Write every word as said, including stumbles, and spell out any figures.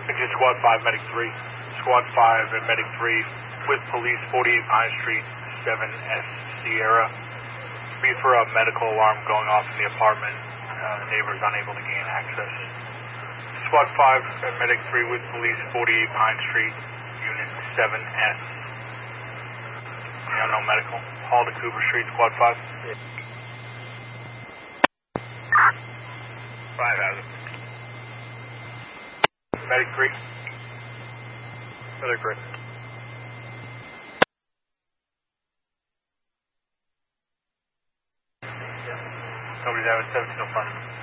Exit Squad five, Medic three. Squad five and Medic three with police, forty-eight Pine Street, seven S Sierra. Be for a medical alarm going off in the apartment. Uh, the neighbors unable to gain access. Squad five and Medic three with police, forty-eight Pine Street, Unit seven S. Yeah, no medical. Hall to Cooper Street, Squad five. five has it. Medic three. Medic three. Nobody's having seventeen oh five.